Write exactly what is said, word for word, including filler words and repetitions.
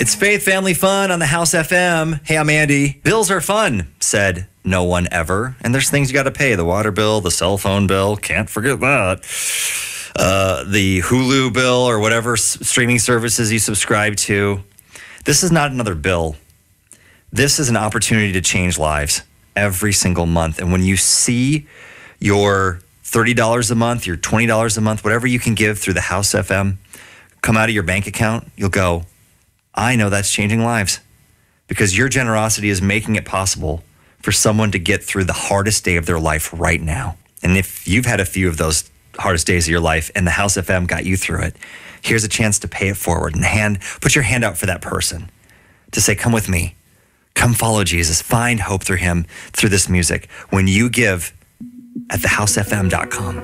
It's Faith Family Fun on the House F M. Hey, I'm Andy. Bills are fun, said no one ever. And there's things you got to pay. The water bill, the cell phone bill. Can't forget that. Uh, the Hulu bill or whatever s- streaming services you subscribe to. This is not another bill. This is an opportunity to change lives every single month. And when you see your thirty dollars a month, your twenty dollars a month, whatever you can give through the House F M, come out of your bank account, you'll go, I know that's changing lives, because your generosity is making it possible for someone to get through the hardest day of their life right now. And if you've had a few of those hardest days of your life and the House F M got you through it, here's a chance to pay it forward and hand, put your hand out for that person to say, come with me, come follow Jesus, find hope through him, through this music. When you give at the house f m dot com.